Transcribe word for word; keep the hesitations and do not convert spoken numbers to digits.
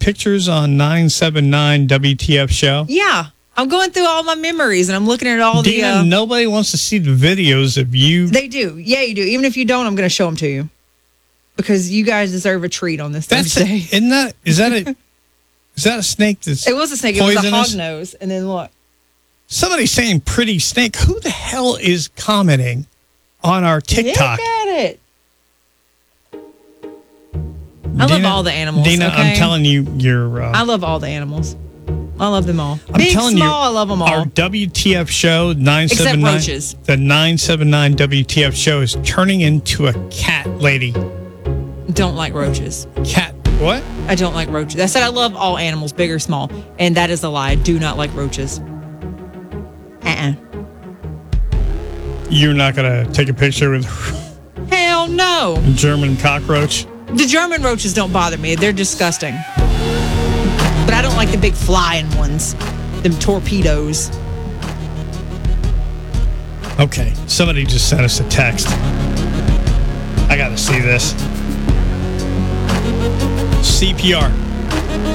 pictures on nine seven nine W T F show? Yeah. I'm going through all my memories and I'm looking at all Dina, the... Uh, nobody wants to see the videos of you. They do. Yeah, you do. Even if you don't, I'm going to show them to you. Because you guys deserve a treat on this That's Thursday. a, isn't that, is that a, is that a snake that's It was a snake. poisonous? It was a hog nose. And then look. Somebody's saying pretty snake. Who the hell is commenting on our TikTok? Look at it. I Dina, love all the animals. Dina, okay? I'm telling you, you're... Uh, I love all the animals. I love them all. I'm Big, telling small, you, I love them all. Our W T F show, nine seven nine, Except roaches. the nine seven nine W T F show is turning into a cat lady. Don't like roaches. Cat, what? I don't like roaches. I said I love all animals, big or small. And that is a lie. I do not like roaches. Uh-uh. You're not going to take a picture with Hell no. a German cockroach? The German roaches don't bother me. They're disgusting. But I don't like the big flying ones. Them torpedoes. Okay, somebody just sent us a text. I got to see this. C P R.